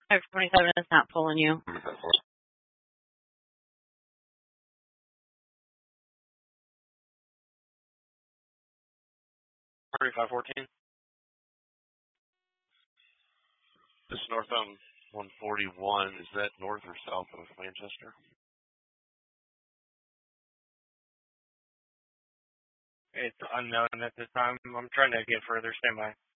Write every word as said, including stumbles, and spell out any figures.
five twenty-seven is not pulling you. thirty-five fourteen. This north on one forty-one, is that north or south of Manchester? It's unknown at this time. I'm trying to get further. Stand by.